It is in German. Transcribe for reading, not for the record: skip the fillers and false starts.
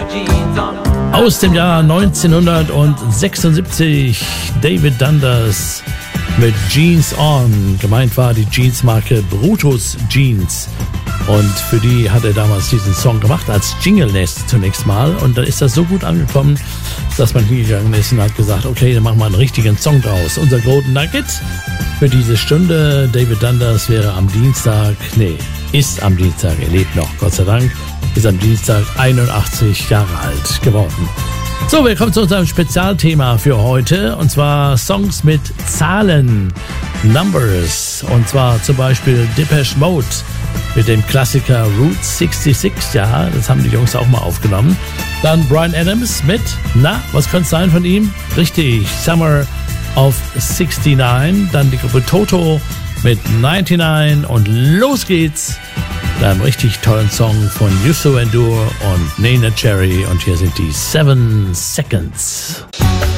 Aus dem Jahr 1976, David Dundas mit Jeans On. Gemeint war die Jeansmarke Brutus Jeans. Und für die hat er damals diesen Song gemacht, als Jingle-Nest zunächst mal. Und dann ist das so gut angekommen, dass man hingegangen ist und hat gesagt, okay, dann machen wir einen richtigen Song draus. Unser Golden Nugget für diese Stunde. David Dundas wäre am Dienstag, ist am Dienstag, er lebt noch, Gott sei Dank, ist am Dienstag 81 Jahre alt geworden. So, wir kommen zu unserem Spezialthema für heute, und zwar Songs mit Zahlen, Numbers, und zwar zum Beispiel Depeche Mode mit dem Klassiker Route 66, ja, das haben die Jungs auch mal aufgenommen. Dann Bryan Adams mit, was könnte es sein von ihm? Richtig, Summer of 69, dann die Gruppe Toto mit 99 und los geht's mit einem richtig tollen Song von Youssou N'Dour und Neneh Cherry, und hier sind die 7 Seconds.